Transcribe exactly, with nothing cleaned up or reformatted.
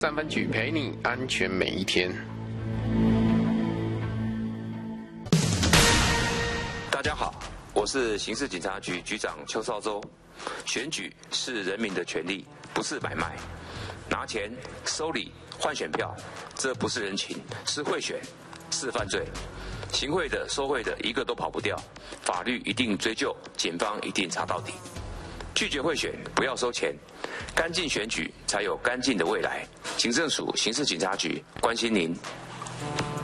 三分局陪你安全每一天。 大家好，我是刑事警察局局长邱少洲。选举是人民的权利，不是买卖。拿钱收礼换选票，这不是人情，是贿选，是犯罪。行贿的、收贿的，一个都跑不掉，法律一定追究，检方一定查到底。拒绝贿选，不要收钱，干净选举才有干净的未来。警政署刑事警察局关心您。